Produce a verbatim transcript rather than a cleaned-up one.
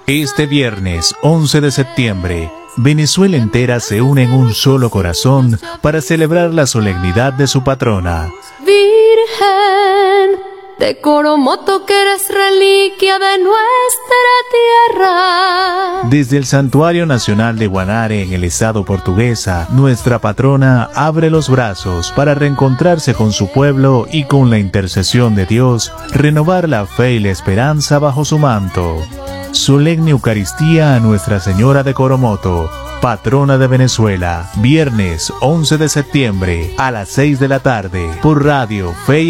Este viernes once de septiembre, Venezuela entera se une en un solo corazón para celebrar la solemnidad de su patrona. Virgen de Coromoto, que eres reliquia de nuestra tierra. Desde el Santuario Nacional de Guanare, en el estado Portuguesa, nuestra patrona abre los brazos para reencontrarse con su pueblo y, con la intercesión de Dios, renovar la fe y la esperanza bajo su manto. Solemne Eucaristía a Nuestra Señora de Coromoto, patrona de Venezuela, viernes once de septiembre a las seis de la tarde, por Radio Fe y